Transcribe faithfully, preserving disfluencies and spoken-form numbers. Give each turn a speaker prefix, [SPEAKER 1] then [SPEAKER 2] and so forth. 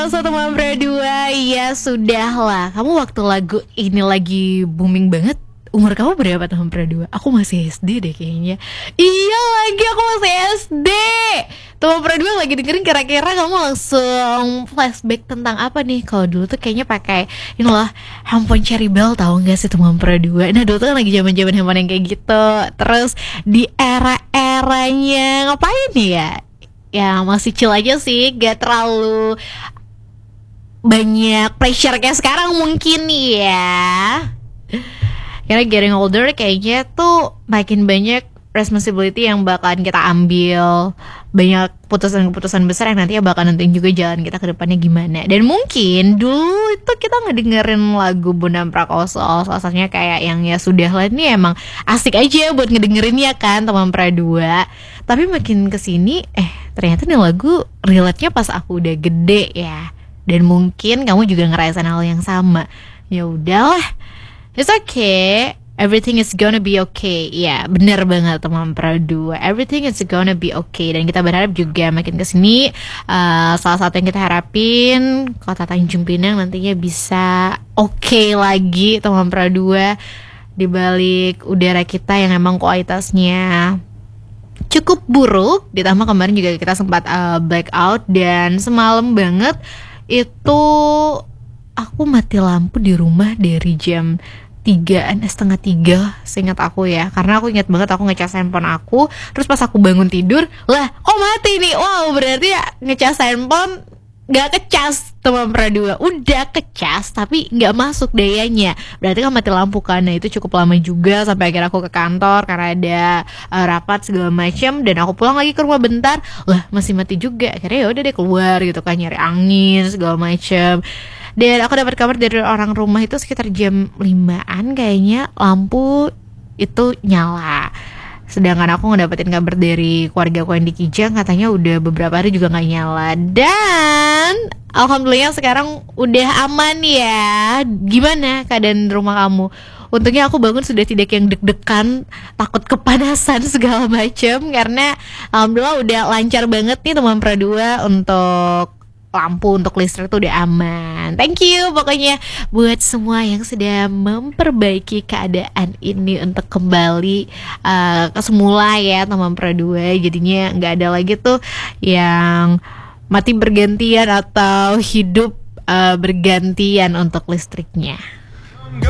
[SPEAKER 1] Prakoso teman berdua. Ya sudahlah, kamu waktu lagu ini lagi booming banget, umur kamu berapa teman berdua? Aku masih S D deh kayaknya. Iya lagi, aku masih S D. Teman berdua lagi dengerin, kira-kira kamu langsung flashback tentang apa nih? Kalau dulu tuh kayaknya pakai ini loh, handphone Cherry Bell, tahu nggak sih teman berdua? Nah dulu tuh kan lagi zaman-zaman handphone yang kayak gitu. Terus di era-eranya ngapain nih ya? Ya masih chill aja sih, gak terlalu banyak pressure kayak sekarang mungkin ya. Karena getting older kayaknya tuh makin banyak responsibility yang bakalan kita ambil, banyak keputusan-keputusan besar yang nantinya bakal nentuin juga jalan kita ke depannya gimana. Dan mungkin dulu itu kita ngedengerin lagu Bondan Prakoso, salah satunya kayak yang Ya Sudah Lah, ini emang asik aja buat ngedengerinnya kan teman Pradua. Tapi makin kesini eh ternyata nih lagu relate-nya pas aku udah gede ya. Dan mungkin kamu juga ngerasain hal yang sama. Ya udahlah, it's okay, everything is gonna be okay. Ya benar banget teman Pradua, everything is gonna be okay. Dan kita berharap juga makin kesini uh, salah satu yang kita harapin, Kota Tanjung Pinang nantinya bisa oke okay lagi teman Pradua. Di balik udara kita yang emang kualitasnya cukup buruk, ditambah kemarin juga kita sempat uh, blackout. Dan semalam banget itu aku mati lampu di rumah dari jam tigaan, setengah tiga seingat aku ya. Karena aku ingat banget aku ngecas handphone aku, terus pas aku bangun tidur, lah kok mati nih. Wow, berarti ya ngecas handphone gak kecas teman Pradua. Udah kecas tapi gak masuk dayanya, berarti kan mati lampu kan. Nah itu cukup lama juga sampai akhirnya aku ke kantor karena ada uh, rapat segala macam. Dan aku pulang lagi ke rumah bentar, lah masih mati juga. Akhirnya ya udah deh keluar gitu kan, nyari angin segala macam. Dan aku dapat kabar dari orang rumah itu sekitar jam limaan kayaknya lampu itu nyala. Sedangkan aku ngedapetin kabar dari keluarga aku yang di Kijang, katanya udah beberapa hari juga gak nyala. Dan alhamdulillah sekarang udah aman ya. Gimana keadaan rumah kamu? Untungnya aku bangun sudah tidak yang deg-degan, takut kepanasan segala macam. Karena alhamdulillah udah lancar banget nih teman Pradua, untuk lampu, untuk listrik tuh udah aman. Thank you pokoknya buat semua yang sudah memperbaiki keadaan ini untuk kembali uh, ke semula ya teman Pradua. Jadinya nggak ada lagi tuh yang mati bergantian atau hidup uh, bergantian untuk listriknya.